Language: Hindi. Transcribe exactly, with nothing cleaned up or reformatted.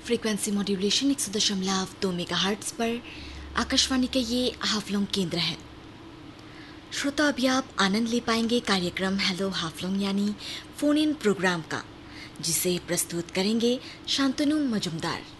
फ्रीक्वेंसी मॉड्यूलेशन एक सौ दशमलव दो मेगाहर्ट्ज़ पर आकाशवाणी का ये हाफलोंग केंद्र है। श्रोता, अभी आप आनंद ले पाएंगे कार्यक्रम हेलो हाफलोंग यानी फोन इन प्रोग्राम का, जिसे प्रस्तुत करेंगे शांतनु मजुमदार।